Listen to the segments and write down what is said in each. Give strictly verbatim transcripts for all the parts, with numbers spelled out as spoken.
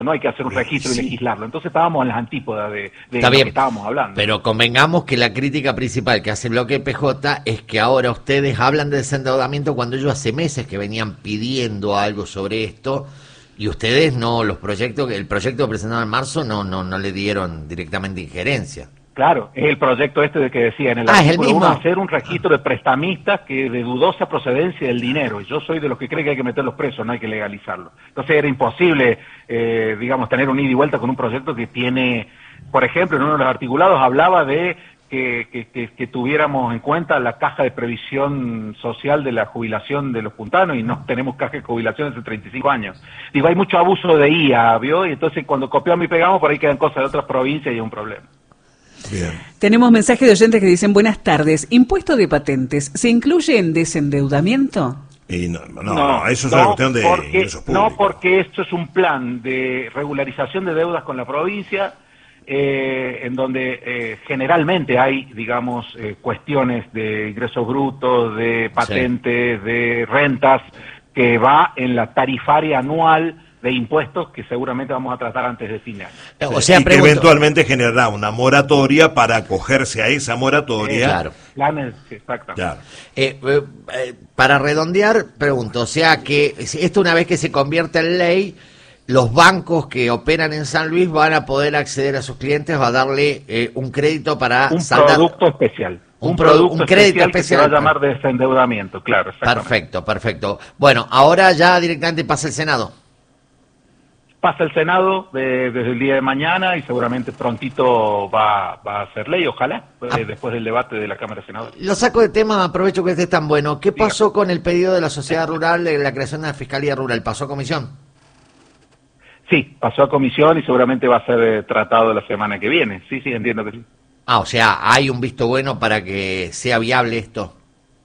no hay que hacer un registro sí. y legislarlo. Entonces estábamos en las antípodas de, de Está lo bien, que estábamos hablando. Pero convengamos que la crítica principal que hace el bloque P J es que ahora ustedes hablan de desendeudamiento cuando ellos hace meses que venían pidiendo algo sobre esto y ustedes no, los proyectos, el proyecto presentado en marzo no, no, no le dieron directamente injerencia. Claro, es el proyecto este de que decía en el ah, artículo uno, hacer un registro de prestamistas que de dudosa procedencia del dinero. Y yo soy de los que cree que hay que meterlos presos, no hay que legalizarlo. Entonces era imposible, eh, digamos, tener un ida y vuelta con un proyecto que tiene, por ejemplo, en uno de los articulados hablaba de que, que, que, que tuviéramos en cuenta la caja de previsión social de la jubilación de los puntanos y no tenemos caja de jubilación hace treinta y cinco años. Digo, hay mucho abuso de I A, ¿vio? Y entonces cuando copiamos y pegamos, por ahí quedan cosas de otras provincias y es un problema. Bien. Tenemos mensajes de oyentes que dicen, buenas tardes, ¿impuesto de patentes se incluye en desendeudamiento? Y no, no, no, no, eso es no, una cuestión de porque, ingresos públicos. No, porque esto es un plan de regularización de deudas con la provincia, eh, en donde eh, generalmente hay, digamos, eh, cuestiones de ingresos brutos, de patentes, sí. de rentas, que va en la tarifaria anual de impuestos que seguramente vamos a tratar antes de fin de año. O sea, y pregunto, que eventualmente generará una moratoria para acogerse a esa moratoria. Eh, claro. Planes, exactamente. Claro. Eh, eh, eh, para redondear, pregunto, o sea que esto una vez que se convierta en ley, los bancos que operan en San Luis van a poder acceder a sus clientes, va a darle eh, un crédito para un saldar... producto especial. Un, un producto un crédito especial, especial que se va a llamar desendeudamiento, claro. Perfecto, perfecto. Bueno, ahora ya directamente pasa el Senado. Pasa el Senado de, desde el día de mañana y seguramente prontito va, va a ser ley, ojalá, ah. eh, después del debate de la Cámara de Senadores. Lo saco de tema, aprovecho que este es tan bueno. ¿Qué Diga. pasó con el pedido de la sociedad rural de la creación de la Fiscalía Rural? ¿Pasó a comisión? Sí, pasó a comisión y seguramente va a ser eh, tratado la semana que viene. Sí, sí, entiendo que sí. Ah, o sea, hay un visto bueno para que sea viable esto.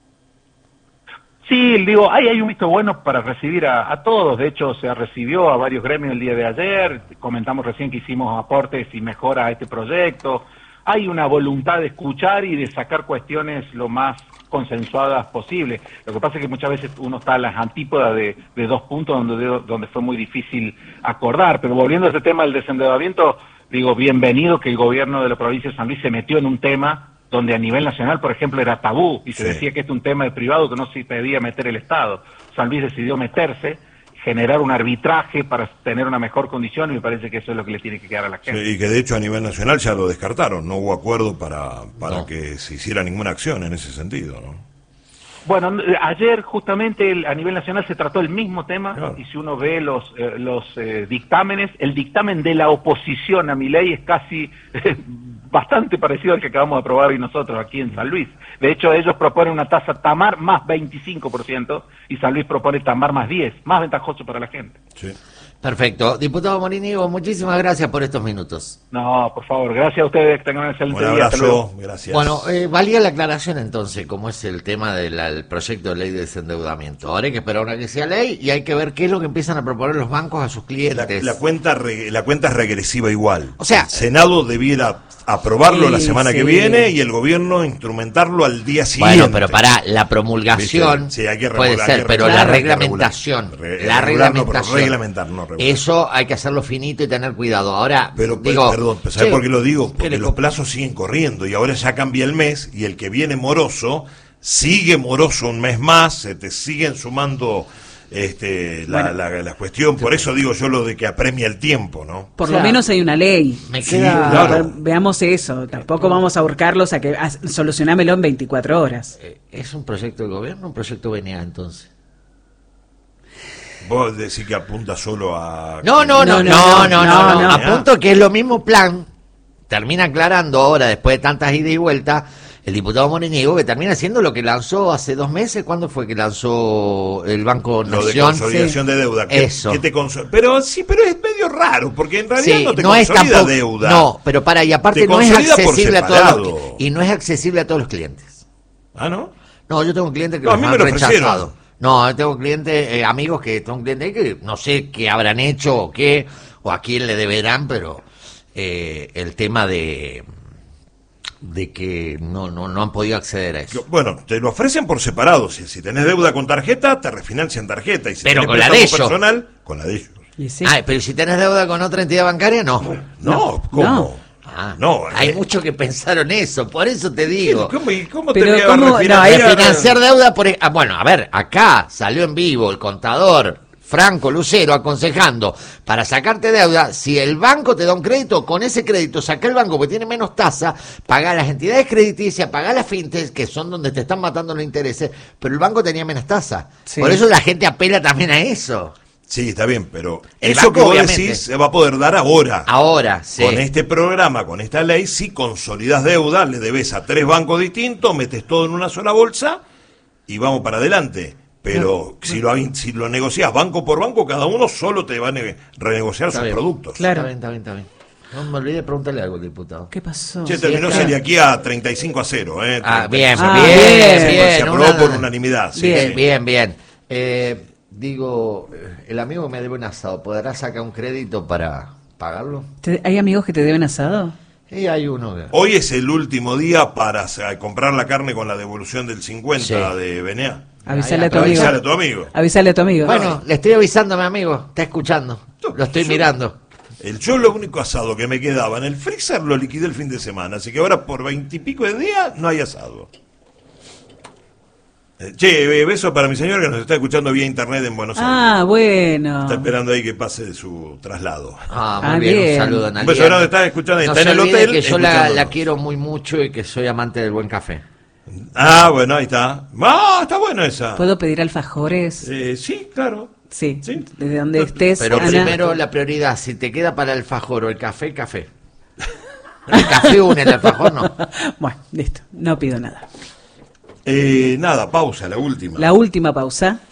Sí, digo, hay, hay un visto bueno para recibir a, a todos. De hecho, se recibió a varios gremios el día de ayer. Comentamos recién que hicimos aportes y mejoras a este proyecto. Hay una voluntad de escuchar y de sacar cuestiones lo más consensuadas posible. Lo que pasa es que muchas veces uno está a las antípodas de, de dos puntos donde, donde fue muy difícil acordar. Pero volviendo a ese tema del desendeudamiento, digo, bienvenido que el gobierno de la provincia de San Luis se metió en un tema donde a nivel nacional, por ejemplo, era tabú y se sí. decía que este es un tema de privado que no se pedía meter el Estado. San Luis decidió meterse, generar un arbitraje para tener una mejor condición y me parece que eso es lo que le tiene que quedar a la gente. Sí, y que de hecho a nivel nacional ya lo descartaron, no hubo acuerdo para, para no. que se hiciera ninguna acción en ese sentido, ¿no? Bueno, ayer justamente el, a nivel nacional se trató el mismo tema claro. y si uno ve los eh, los eh, dictámenes, el dictamen de la oposición a mi ley es casi eh, bastante parecido al que acabamos de aprobar hoy nosotros aquí en San Luis. De hecho, ellos proponen una tasa Tamar más veinticinco por ciento y San Luis propone Tamar más diez, más ventajoso para la gente. Sí. Perfecto. Diputado Morínigo, muchísimas gracias por estos minutos. No, por favor, gracias a ustedes, que tengan un excelente día. Un abrazo, gracias. Bueno, eh, valía la aclaración entonces, como es el tema del proyecto de ley de desendeudamiento. Ahora hay que esperar una que sea ley y hay que ver qué es lo que empiezan a proponer los bancos a sus clientes. La, la, cuenta, re, la cuenta es regresiva igual. O sea, el Senado debiera aprobarlo sí, la semana sí. que viene y el gobierno instrumentarlo al día siguiente. Bueno, pero para la promulgación sí, hay que puede ser, pero regular, la reglamentación, Re, la reglamentación, no, reglamentar, no regular. Eso hay que hacerlo finito y tener cuidado. Ahora, pero digo, perdón, ¿sabes por qué lo digo? Porque le... los plazos siguen corriendo y ahora ya cambia el mes y el que viene moroso sigue moroso un mes más, se te siguen sumando este la, bueno, la, la cuestión, por eso digo yo lo de que apremia el tiempo, ¿no? Por o sea, lo menos hay una ley. Me sí, queda, claro. Veamos eso, tampoco vamos a ahorcarlos a que a, solucionámelo en veinticuatro horas. ¿Es un proyecto del gobierno o un proyecto B N A entonces? Vos decís que apunta solo a... No, no, no, no, no, no, no, no, no. no. Apunto que es lo mismo plan, termina aclarando ahora, después de tantas idas y vueltas, el diputado Morínigo, que termina haciendo lo que lanzó hace dos meses. ¿Cuándo fue que lanzó el Banco Lo Nación? de consolidación sí. de deuda. ¿Qué, Eso. ¿qué te consol... Pero sí, pero es medio raro, porque en realidad sí, no te no consolida es tampoco, deuda. No, pero para, y aparte te no es accesible a todos los, separado. y no es accesible a todos los clientes. ¿Ah, no? No, yo tengo clientes que no, los a mí han me lo rechazado. ofrecieron. No, tengo clientes, eh, amigos que son clientes que no sé qué habrán hecho o qué, o a quién le deberán, pero eh, el tema de... de que no no no han podido acceder a eso. Bueno, te lo ofrecen por separado. Si, si tenés deuda con tarjeta, te refinancian tarjeta. Y si pero tenés con la de ellos. Personal, con la de ellos. Y sí. Ah, pero si tenés deuda con otra entidad bancaria, no. No, ¿cómo? No. Ah, No, hay eh. muchos que pensaron eso, por eso te digo. ¿Cómo, y cómo Pero te voy a ¿cómo? refinanciar? No, hay Refinanciar deuda por... ah, bueno, a ver, acá salió en vivo el contador Franco Lucero aconsejando para sacarte deuda, si el banco te da un crédito, con ese crédito saca el banco que tiene menos tasa, paga las entidades crediticias, paga las fintechs, que son donde te están matando los intereses, pero el banco tenía menos tasa. Sí. Por eso la gente apela también a eso. Sí, está bien, pero El eso banco, que vos obviamente. decís se va a poder dar ahora. Ahora, sí. Con este programa, con esta ley, si consolidas deuda, le debes a tres bancos distintos, metes todo en una sola bolsa y vamos para adelante. Pero si lo si lo negociás banco por banco, cada uno solo te va a ne- renegociar Está sus bien. productos. Claro. Está bien, está bien, está bien. No me olvidé de preguntarle algo al diputado. ¿Qué pasó? Che, terminó está. Celiaquía treinta y cinco a cero, ¿eh? Ah, treinta y bien, cinco. Ah, bien, bien. bien. Se aprobó una- por unanimidad. Sí, Bien. sí. Bien, bien. Eh, digo, eh, el amigo me debe un asado, ¿podrá sacar un crédito para pagarlo? ¿Te- ¿Hay amigos que te deben asado? Y hay uno que... Hoy es el último día para o sea, comprar la carne con la devolución del cincuenta Sí. de B N A. Avisale Ahí, a tu amigo. Avisale a tu amigo. Avisale a tu amigo. Bueno, le estoy avisando a mi amigo, está escuchando, lo estoy Yo- mirando. El, yo lo único asado que me quedaba en el freezer lo liquidé el fin de semana, así que ahora por veintipico de días no hay asado. Eh, che, eh, beso para mi señor que nos está escuchando vía internet en Buenos Aires. Ah, bueno. Está esperando ahí que pase su traslado. Ah, muy Ah, bien, bien. un saludo a Un Analia. beso grande, está escuchando, No está en se el olvide hotel. que yo la, la escuchándonos. quiero muy mucho y que soy amante del buen café. Ah, bueno, ahí está. Ah, está buena esa. ¿Puedo pedir alfajores? Eh, sí, claro. Sí. sí. Desde donde estés. Pero Ana. primero la prioridad, si te queda para el alfajor o el café, café. El café une, el alfajor no. Bueno, listo. No pido nada. Eh, nada, pausa, la última. La última pausa.